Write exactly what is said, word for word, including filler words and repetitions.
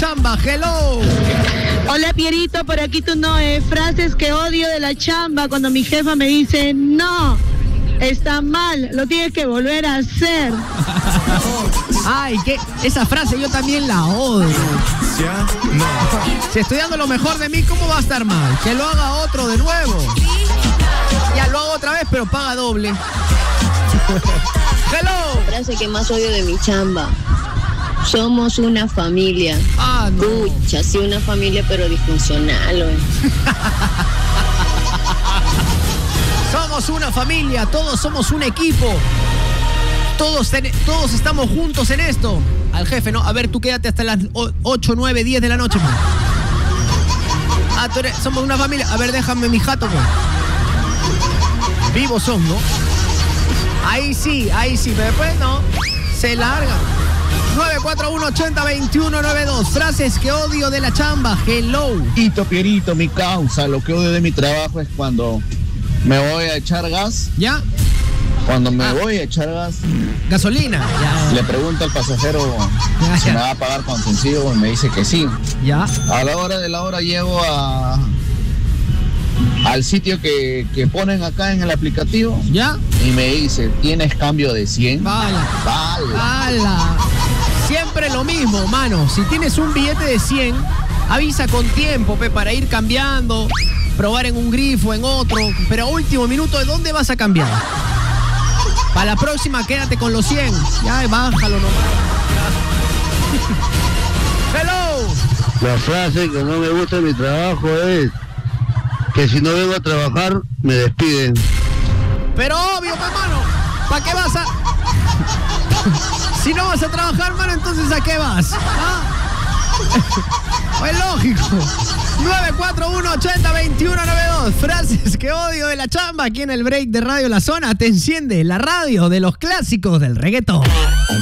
chamba. Hello. Hola, Pierito, por aquí tu Noé. Frases que odio de la chamba cuando mi jefa me dice, no, está mal, lo tienes que volver a hacer. Ay, que esa frase yo también la odio. ¿Ya? No. Si estoy dando lo mejor de mí, ¿cómo va a estar mal? Que lo haga otro de nuevo. Ya lo hago otra vez, pero paga doble. Hello. La frase que más odio de mi chamba. Somos una familia. Ah, no. Pucha, sí, una familia, pero disfuncional, güey. Somos una familia, todos somos un equipo. Todos, ten, todos estamos juntos en esto. Al jefe, ¿no? A ver, tú quédate hasta las ocho, nueve, diez de la noche, man. Ah, tú eres, somos una familia. A ver, déjame mi jato, man. Vivos son, ¿no? Ahí sí, ahí sí, pero después no. Se larga. nueve cuatro uno, ocho cero, dos uno nueve dos. Frases que odio de la chamba. Hello. Pierito, Pierito, mi causa. Lo que odio de mi trabajo es cuando me voy a echar gas. ¿Ya? Cuando me Ah. voy a echar gas, Gasolina. Ya. le pregunto al pasajero Ya, si ya. me va a pagar con sencillo y me dice que sí. Ya. A la hora de la hora llego a al sitio que, que ponen acá en el aplicativo ¿Ya? y me dice, ¿tienes cambio de cien? Bala. Vale. ¡Hala! Siempre lo mismo, mano. Si tienes un billete de cien, avisa con tiempo, pe, para ir cambiando, probar en un grifo, en otro. Pero a último minuto, ¿de dónde vas a cambiar? Para la próxima, quédate con los cien. Ya, bájalo nomás. Hello. La frase que no me gusta de mi trabajo es que si no vengo a trabajar, me despiden. Pero obvio, pe, mano. ¿Para qué vas a...? Si no vas a trabajar, mano, entonces ¿a qué vas? ¿Ah? Es lógico. nueve cuatro uno, ocho cero, dos uno nueve dos. Frases que odio de la chamba aquí en el break de Radio La Zona. Te enciende la radio de los clásicos del reggaetón.